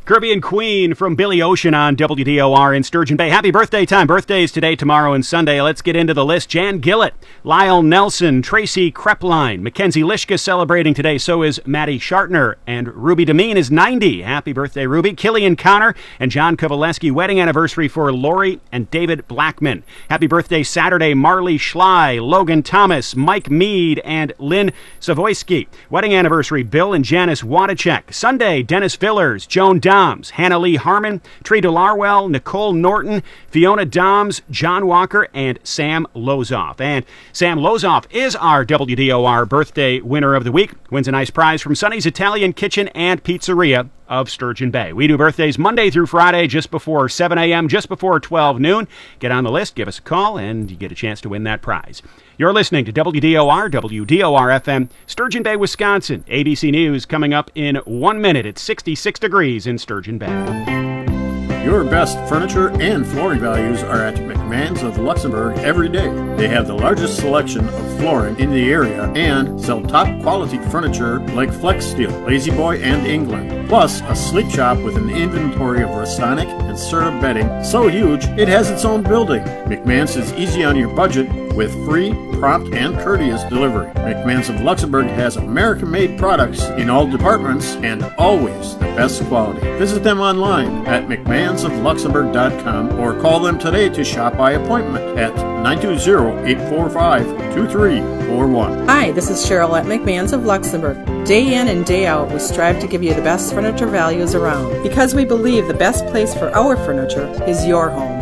Caribbean Queen from Billy Ocean on WDOR in Sturgeon Bay. Happy birthday time. Birthdays today, tomorrow, and Sunday. Let's get into the list. Jan Gillett, Lyle Nelson, Tracy Krepline, Mackenzie Lishka celebrating today. So is Maddie Shartner, and Ruby Demeen is 90. Happy birthday, Ruby. Killian Connor and John Kovaleski. Wedding anniversary for Lori and David Blackman. Happy birthday Saturday, Marley Schley, Logan Thomas, Mike Mead, and Lynn Savoyski. Wedding anniversary, Bill and Janice Wadachek. Sunday, Dennis Villers, Joan Doms, Hannah Lee Harmon, Tree DeLarwell, Nicole Norton, Fiona Doms, John Walker, and Sam Lozoff. And Sam Lozoff is our WDOR birthday winner of the week. Wins a nice prize from Sonny's Italian Kitchen and Pizzeria of Sturgeon Bay. We do birthdays Monday through Friday just before 7 a.m., just before 12 noon. Get on the list, give us a call, and you get a chance to win that prize. You're listening to WDOR, WDOR-FM, Sturgeon Bay, Wisconsin. ABC News coming up in 1 minute. It's 66 degrees in Sturgeon Bay. Your best furniture and flooring values are at McMahon's of Luxembourg every day. They have the largest selection of flooring in the area and sell top quality furniture like Flex Steel, Lazy Boy, and England. Plus, a sleep shop with an inventory of Restonic and Serta bedding so huge it has its own building. McMahon's is easy on your budget with free, prompt, and courteous delivery. McMahon's of Luxembourg has American-made products in all departments and always the best quality. Visit them online at mcmahansofluxembourg.com or call them today to shop by appointment at 920-845-2341. Hi, this is Cheryl at McMahon's of Luxembourg. Day in and day out, we strive to give you the best furniture values around because we believe the best place for our furniture is your home.